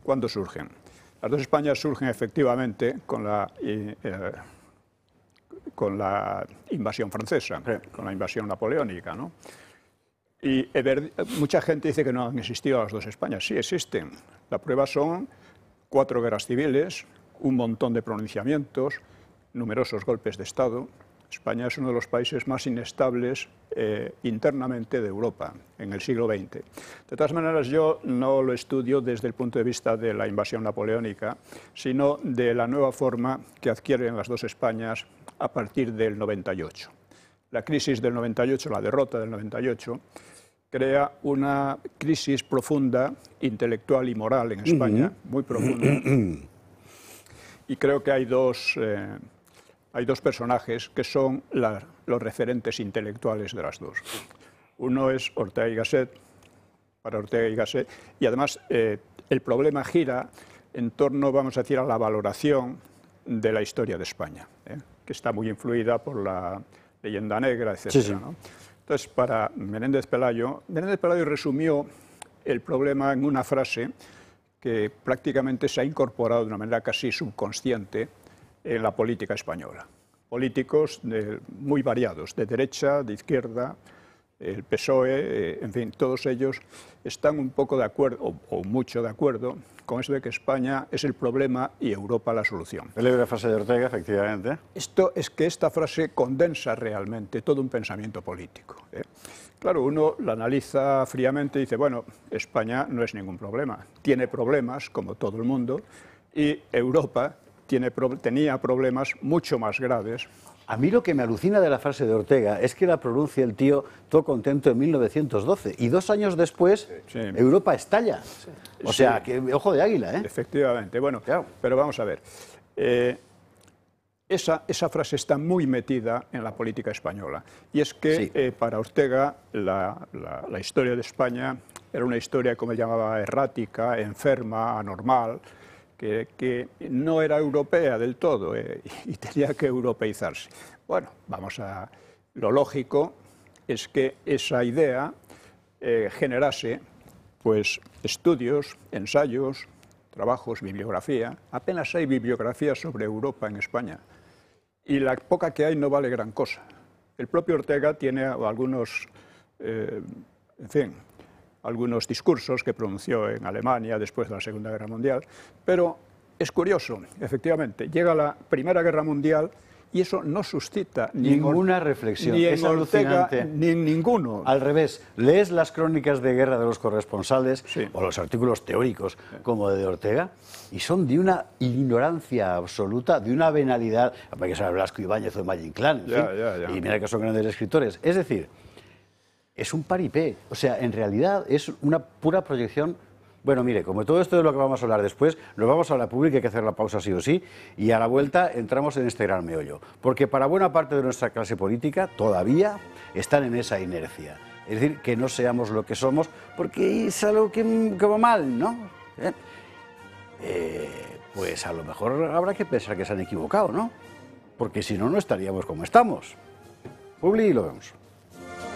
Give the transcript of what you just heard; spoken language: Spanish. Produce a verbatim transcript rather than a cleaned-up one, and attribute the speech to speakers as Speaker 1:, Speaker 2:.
Speaker 1: ¿cuándo surgen? Las dos Españas surgen efectivamente con la, eh, eh, con la invasión francesa, con la invasión napoleónica, ¿no? Y eh, mucha gente dice que no han existido las dos Españas. Sí existen. La prueba son cuatro guerras civiles, un montón de pronunciamientos, numerosos golpes de Estado. España es uno de los países más inestables eh, internamente de Europa en el siglo veinte. De todas maneras, yo no lo estudio desde el punto de vista de la invasión napoleónica, sino de la nueva forma que adquieren las dos Españas a partir del noventa y ocho. La crisis del noventa y ocho, la derrota del noventa y ocho, crea una crisis profunda, intelectual y moral en España, uh-huh. muy profunda. Y creo que hay dos, eh, hay dos personajes que son la, los referentes intelectuales de las dos. Uno es Ortega y Gasset, para Ortega y Gasset, y además eh, el problema gira en torno, vamos a decir, a la valoración de la historia de España, ¿eh? que está muy influida por la leyenda negra, etcétera, sí, sí. ¿no? Entonces, para Menéndez Pelayo, Menéndez Pelayo resumió el problema en una frase que prácticamente se ha incorporado de una manera casi subconsciente en la política española. Políticos de, muy variados, de derecha, de izquierda, el P S O E, eh, en fin, todos ellos están un poco de acuerdo, o, o mucho de acuerdo, con eso de que España es el problema y Europa la solución.
Speaker 2: Leo la frase de Ortega, efectivamente.
Speaker 1: Esto es que esta frase condensa realmente todo un pensamiento político, ¿eh? Claro, uno la analiza fríamente y dice, bueno, España no es ningún problema, tiene problemas, como todo el mundo, y Europa tiene, tenía problemas mucho más graves.
Speaker 2: A mí lo que me alucina de la frase de Ortega es que la pronuncia el tío todo contento en mil novecientos doce y dos años después sí. Europa estalla. Sí. O sea, sí. que ojo de águila, ¿eh?
Speaker 1: Efectivamente, bueno, claro. Pero vamos a ver. Eh, esa, esa frase está muy metida en la política española. Y es que sí. eh, para Ortega la, la, la historia de España era una historia, como él llamaba, errática, enferma, anormal, Que, que no era europea del todo eh, y tenía que europeizarse. Bueno, vamos a... Lo lógico es que esa idea eh, generase pues, estudios, ensayos, trabajos, bibliografía. Apenas hay bibliografía sobre Europa en España y la poca que hay no vale gran cosa. El propio Ortega tiene algunos, eh, en fin, algunos discursos que pronunció en Alemania después de la Segunda Guerra Mundial, pero es curioso, efectivamente, llega la Primera Guerra Mundial y eso no suscita
Speaker 2: ninguna ni reflexión,
Speaker 1: ni en
Speaker 2: es
Speaker 1: Ortega,
Speaker 2: alucinante.
Speaker 1: Ni en ninguno.
Speaker 2: Al revés, lees las crónicas de guerra de los corresponsales
Speaker 1: sí.
Speaker 2: o los artículos teóricos sí. como de Ortega y son de una ignorancia absoluta, de una venalidad, para que sea Blasco Ibáñez o Valle Inclán, en
Speaker 1: ya,
Speaker 2: fin,
Speaker 1: ya, ya.
Speaker 2: y mira que son grandes escritores. Es decir, es un paripé, o sea, en realidad es una pura proyección. Bueno, mire, como todo esto es lo que vamos a hablar después, lo vamos a hablar público, hay que hacer la pausa sí o sí, y a la vuelta entramos en este gran meollo. Porque para buena parte de nuestra clase política todavía están en esa inercia. Es decir, que no seamos lo que somos, porque es algo que, que va mal, ¿no? ¿Eh? Eh, pues a lo mejor habrá que pensar que se han equivocado, ¿no? Porque si no, no estaríamos como estamos. Publi y lo vemos.